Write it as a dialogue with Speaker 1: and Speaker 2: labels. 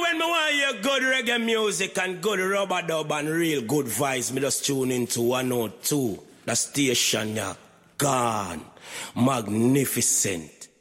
Speaker 1: when me want hear good reggae music and good rubber dub and real good vibes, me just tune into 102. The station, yeah. Gone. Magnificent.